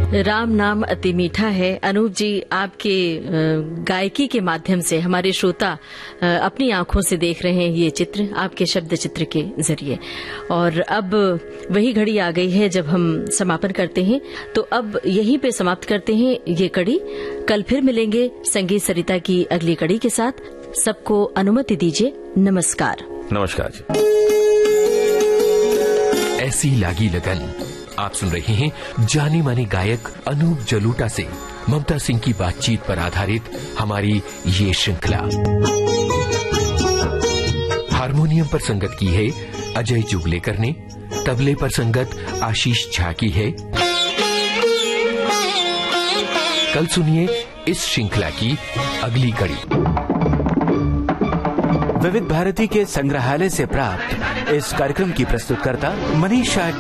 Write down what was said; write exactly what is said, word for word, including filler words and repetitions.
राम नाम अति मीठा है। अनूप जी, आपके गायकी के माध्यम से हमारे श्रोता अपनी आंखों से देख रहे हैं ये चित्र आपके शब्द चित्र के जरिए, और अब वही घड़ी आ गई है जब हम समापन करते हैं। तो अब यहीं पे समाप्त करते हैं ये कड़ी। कल फिर मिलेंगे संगीत सरिता की अगली कड़ी के साथ। सबको अनुमति दीजिए। नमस्कार। नमस्कार जी। ऐसी लागी लगन। आप सुन रहे हैं जाने माने गायक अनूप जलोटा से ममता सिंह की बातचीत पर आधारित हमारी ये श्रृंखला। हारमोनियम पर संगत की है अजय जुगलेकर ने, तबले पर संगत आशीष झा की है। कल सुनिए इस श्रृंखला की अगली कड़ी। विविध भारती के संग्रहालय से प्राप्त इस कार्यक्रम की प्रस्तुतकर्ता मनीषा